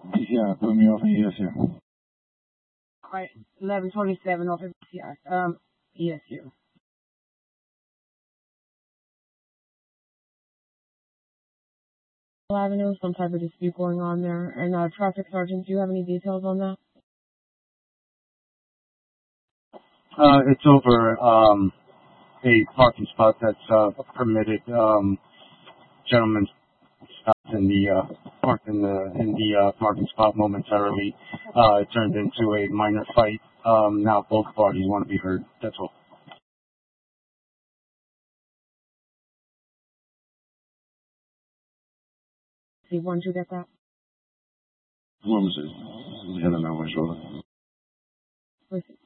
Yeah, put me over ESU. Alright, 1127 off of ESU. Avenue, some type of dispute going on there. And traffic sergeant, do you have any details on that? It's over a parking spot that's permitted. Gentlemen stopped in the parking spot momentarily. It turned into a minor fight. Now both parties want to be heard. That's all. See, when did you get that? What was it? The other on my shoulder.